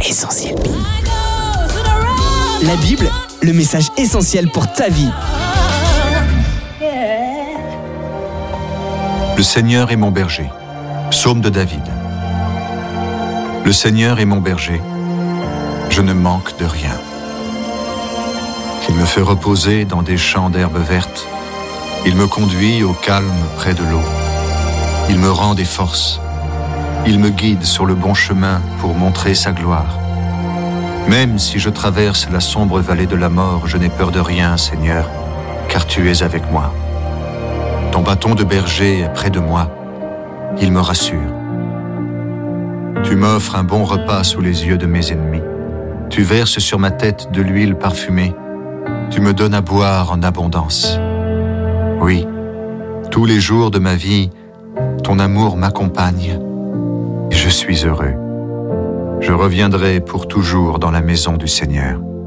Essentiel Bible. La Bible, le message essentiel pour ta vie. Le Seigneur est mon berger. Psaume de David. Le Seigneur est mon berger. Je ne manque de rien. Il me fait reposer dans des champs d'herbes vertes. Il me conduit au calme près de l'eau. Il me rend des forces. Il me guide sur le bon chemin pour montrer sa gloire. Même si je traverse la sombre vallée de la mort, je n'ai peur de rien, Seigneur, car tu es avec moi. Ton bâton de berger est près de moi. Il me rassure. Tu m'offres un bon repas sous les yeux de mes ennemis. Tu verses sur ma tête de l'huile parfumée. Tu me donnes à boire en abondance. Oui, tous les jours de ma vie, ton amour m'accompagne et je suis heureux. Je reviendrai pour toujours dans la maison du Seigneur.